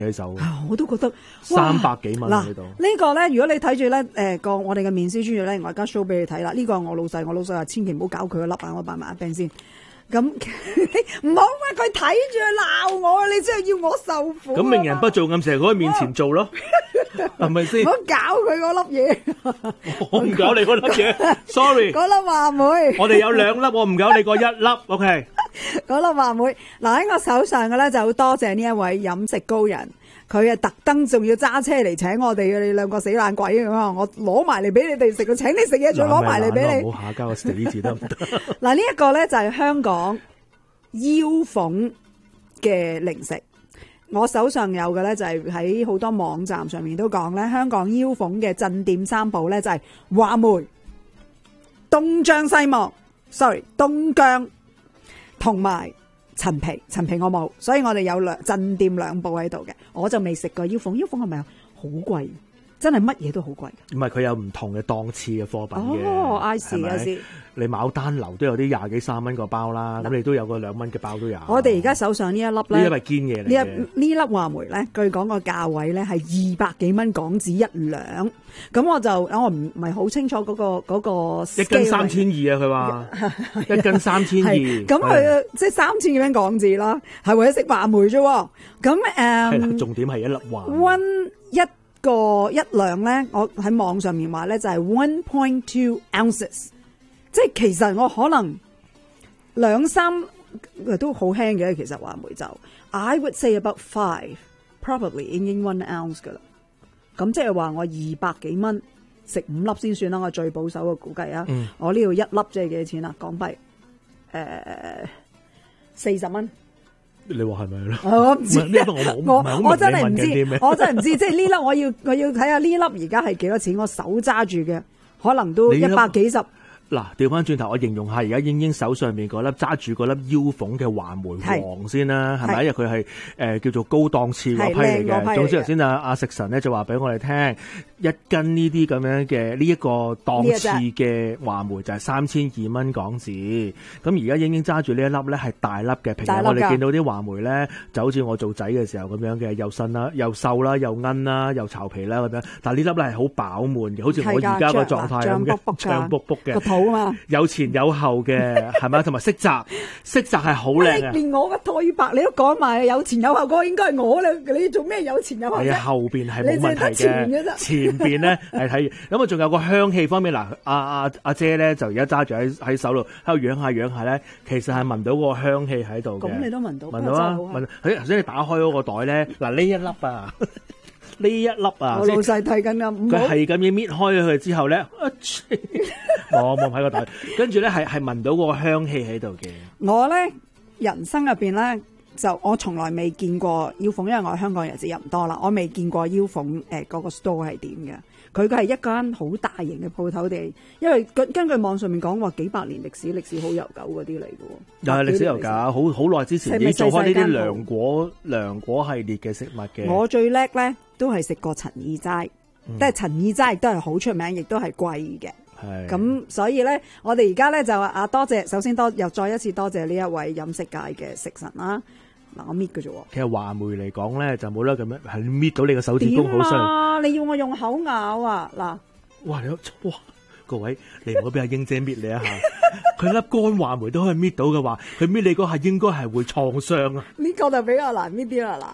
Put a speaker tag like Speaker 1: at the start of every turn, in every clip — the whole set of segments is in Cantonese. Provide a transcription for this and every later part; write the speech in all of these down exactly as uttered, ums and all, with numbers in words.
Speaker 1: 喺手，
Speaker 2: 我都覺得
Speaker 1: 三百幾蚊喺度。
Speaker 2: 呢個咧，如果你睇住咧，誒個我哋嘅面試專業咧，我而家 show 俾你睇啦。呢個係我老細，我老細話千祈唔好搞佢個粒啊，我扮埋一病先。咁唔好啊！佢睇住鬧我，你真係要我受苦。
Speaker 1: 咁明人不做暗，成日喺佢面前做咯，係咪先？
Speaker 2: 唔好搞佢嗰粒嘢。
Speaker 1: 我唔搞你嗰粒嘢，sorry。
Speaker 2: 嗰粒話梅，
Speaker 1: 我哋有兩粒，我唔搞你嗰一粒 ，OK。
Speaker 2: 嗰粒話梅，嗱喺我手上嘅咧就好多謝呢一位飲食高人。佢啊特登仲要揸車嚟請我哋嘅，你兩個死懶鬼咁啊！我攞埋嚟俾你哋食，我請你食嘢，仲攞埋嚟俾你。
Speaker 1: 唔好下交個死字得唔得？
Speaker 2: 嗱，呢一個咧就係香港腰鳳嘅零食。我手上有嘅咧就係喺好多網站上面都講咧，香港腰鳳嘅鎮店三寶咧就係話梅、東張西望 ，sorry 東姜同埋陳皮，陳皮我冇，所以我哋有兩鎮店兩部喺度嘅，我就未食過腰鳳，腰鳳係咪好貴？真係乜嘢都好貴。
Speaker 1: 唔係佢有唔同嘅檔次嘅貨品嘅。
Speaker 2: 哦，I see I see。
Speaker 1: 你牡丹樓都有啲廿幾三蚊個包啦，咁你都有個兩蚊嘅包都有。
Speaker 2: 我哋而家手上呢一粒咧，
Speaker 1: 呢粒係堅嘢嚟嘅。
Speaker 2: 呢一呢粒話梅咧，據講個價位咧係二百幾蚊港紙一兩。咁我就我唔唔係好清楚嗰個嗰個。
Speaker 1: 一斤三千二啊！佢話一斤三千二。
Speaker 2: 咁佢即係三千幾蚊港紙啦，係為咗食話梅啫。咁誒，
Speaker 1: 重點係一粒話梅。
Speaker 2: 溫一個一兩咧，我喺網上面話咧就係 one point two ounces。即係其實我可能兩三都好輕嘅，其實話梅就 I would say about five probably 已經 one ounce 噶啦。咁即係話我二百幾蚊食五粒先算啦，我最保守嘅估計啊。嗯、我呢度一粒即係幾多錢啊？港幣誒四十蚊。
Speaker 1: 你話係咪咧？
Speaker 2: 我唔知，我
Speaker 1: 我
Speaker 2: 我真係唔知，我真係唔知。即係呢粒我要我要睇下呢粒而家係幾多錢？我手揸住嘅可能都一百幾十。
Speaker 1: 嗱，調翻轉頭，我形容下而家英英手上面嗰粒揸住嗰粒腰鳳嘅話梅黃先啦，係咪？因為佢係誒叫做高檔次嗰批嚟嘅。總之頭先啊阿食神咧就話俾我哋聽，一斤呢啲咁樣嘅呢一個檔次嘅話梅就係三千二蚊港紙。咁而家英英揸住呢一粒咧係大粒嘅，平時我哋見到啲話梅咧就好似我做仔嘅時候咁樣嘅，又身啦、又瘦啦、又奀啦、又巢皮啦咁樣。但係呢粒咧係好飽滿嘅，好似我而家個狀態咁嘅，脹卜卜嘅。有前有後嘅係咪？同埋色澤，色澤係好靚嘅。
Speaker 2: 連我嘅對白你都講埋，有前有後嗰個應該係我啦。你做咩有前有後啫？
Speaker 1: 係啊，後邊係冇問題嘅。前前邊咧係睇咁啊，仲有個香氣方面嗱，阿阿阿姐咧就而家揸住喺喺手度喺度養下養下咧，其實係聞到個香氣喺度嘅。
Speaker 2: 咁你都聞到？
Speaker 1: 聞到啊！聞佢頭先你打開嗰個袋咧，嗱呢一粒啊。呢一粒啊，
Speaker 2: 我老細睇緊啊，
Speaker 1: 佢係咁樣搣開佢之後咧，我冇喺個袋，跟住咧係係聞到個香氣喺度嘅。
Speaker 2: 我咧人生入邊咧就我從來未見過腰鳳，因為我香港日子又唔多啦，我未見過腰鳳誒嗰個 store 係點嘅。佢嘅係一間好大型嘅鋪頭地，因為根據網上面講話幾百年歷史，歷史好悠久嗰啲嚟嘅喎。
Speaker 1: 又係歷史悠久，好好耐之前已經做開呢啲涼果涼果系列嘅食物嘅。
Speaker 2: 我最叻咧都係食過陳二齋，即係陳二齋亦都係好出名，亦都係貴嘅。係咁，所以咧，我哋而家咧就話啊，多謝，首先多又再一次多謝呢一位飲食界嘅食神啦。嗱，我搣嘅啫喎。其實
Speaker 1: 話梅嚟講咧，就冇得咁樣係搣到你個手指公好傷。點
Speaker 2: 啊？你要我用口咬啊？嗱，
Speaker 1: 哇！你哇，各位，你唔好俾阿英姐搣你一下。佢粒乾話梅都可以搣到嘅話，佢搣你嗰下應該係會創傷啊。
Speaker 2: 呢個就比較難搣啲啦，嗱。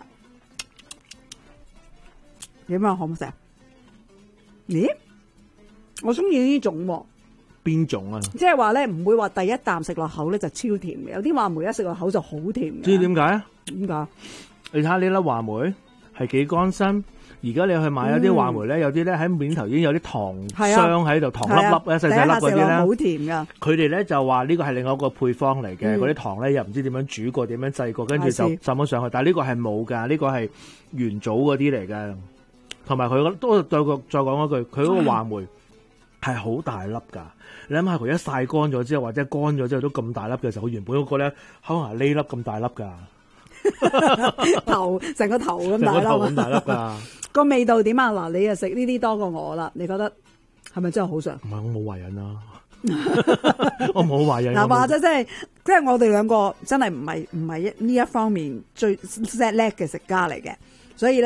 Speaker 2: 點啊？好唔好食？咦？我中意呢種喎。
Speaker 1: 邊種啊？
Speaker 2: 即係話咧，唔會話第一啖食落口咧就超甜嘅，有啲話梅一食落口就好甜嘅。
Speaker 1: 知點解啊？
Speaker 2: 點解？
Speaker 1: 你睇下呢粒話梅係幾乾身，而家你去買有啲話梅咧，嗯、有啲咧喺面頭已經有啲糖霜喺度，啊、糖粒粒咧、細細粒嗰啲咧，
Speaker 2: 好甜噶。
Speaker 1: 佢哋咧就話呢個係另外一個配方嚟嘅，嗰啲、嗯、糖咧又唔知點樣煮過、點樣製過，跟住就浸咗上去。但係呢個係冇噶，呢、呢個係元祖嗰啲嚟嘅，同埋佢都再個再講一句，佢嗰個話梅係好大粒噶。你諗下，佢一曬乾咗之後，或者乾咗之後都咁大粒嘅時候，佢原本嗰個咧可能係呢粒咁大粒㗎，
Speaker 2: 頭成個頭咁大粒，
Speaker 1: 咁大粒㗎。
Speaker 2: 個味道點啊？嗱，你又食呢啲多過我啦，你覺得係咪真係好食？
Speaker 1: 唔係，我冇懷孕啊，我冇懷孕。
Speaker 2: 嗱，或者即係即係我哋兩個真係唔係唔係呢一方面最叻嘅食家嚟嘅。 所以